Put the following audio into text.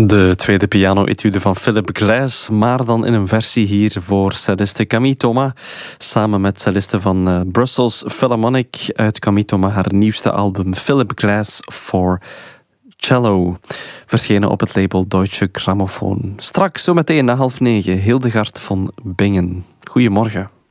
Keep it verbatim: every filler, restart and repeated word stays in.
De tweede piano-etude van Philip Glass, maar dan in een versie hier voor celliste Camille Thomas, samen met celliste van uh, Brussels Philharmonic uit Camille Thomas, haar nieuwste album Philip Glass for Cello, verschenen op het label Deutsche Grammophon. Straks, zo meteen na half negen, Hildegard van Bingen. Goedemorgen.